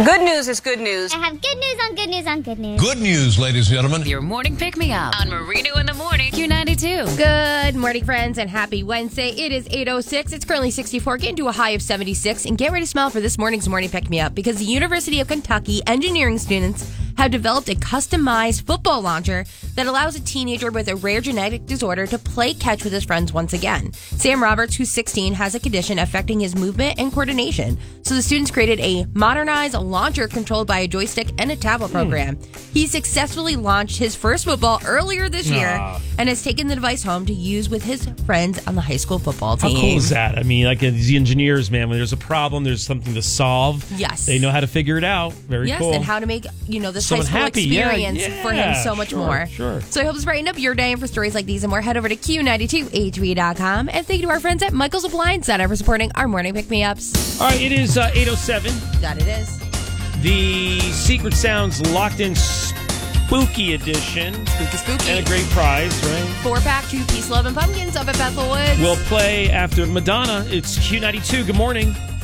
Good news is good news. I have good news on good news on good news. Good news, ladies and gentlemen. Your morning pick-me-up on Marino in the Morning, Q92. Good morning, friends, and happy Wednesday. It is 8:06. It's currently 64, getting to a high of 76. And get ready to smile for this morning's morning pick-me-up because the University of Kentucky engineering students have developed a customized football launcher that allows a teenager with a rare genetic disorder to play catch with his friends once again. Sam Roberts, who's 16, has a condition affecting his movement and coordination. So the students created a modernized launcher controlled by a joystick and a tablet program. He successfully launched his first football earlier this year and has taken the device home to use with his friends on the high school football team. How cool is that? I mean, like these engineers, man, when there's a problem, there's something to solve. Yes. They know how to figure it out. Very cool. Yes, and how to make, this someone high school happy. experience for him so much more. Sure. So I hope this brighten up your day, and for stories like these and more, head over to Q92HV.com. And thank you to our friends at Michael's Appliance Center for supporting our morning pick-me-ups. All right, it is 8:07. That it is. The Secret Sounds Locked In Spooky Edition. Spooky. And a great prize, right? 4-pack, 2-piece Love and Pumpkins up at Bethel Woods. We'll play after Madonna. It's Q92. Good morning.